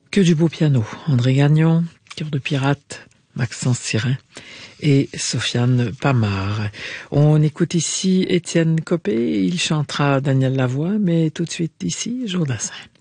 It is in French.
Que du beau piano. André Gagnon, Cœur de pirate, Maxence Sirin et Sofiane Pamar. On écoute ici Étienne Copé, il chantera Daniel Lavoie, mais tout de suite ici, Joe Dassin.